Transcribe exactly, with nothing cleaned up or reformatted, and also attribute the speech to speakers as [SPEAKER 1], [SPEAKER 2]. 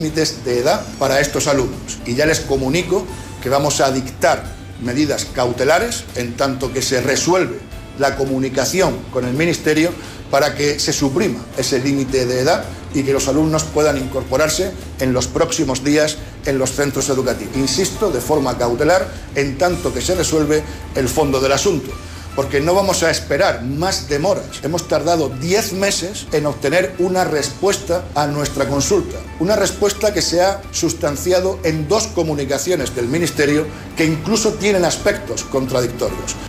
[SPEAKER 1] límites de edad para estos alumnos. Y ya les comunico que vamos a dictar medidas cautelares en tanto que se resuelve la comunicación con el Ministerio para que se suprima ese límite de edad y que los alumnos puedan incorporarse en los próximos días en los centros educativos. Insisto, de forma cautelar, en tanto que se resuelve el fondo del asunto, porque no vamos a esperar más demoras. Hemos tardado diez meses en obtener una respuesta a nuestra consulta, una respuesta que se ha sustanciado en dos comunicaciones del Ministerio que incluso tienen aspectos contradictorios.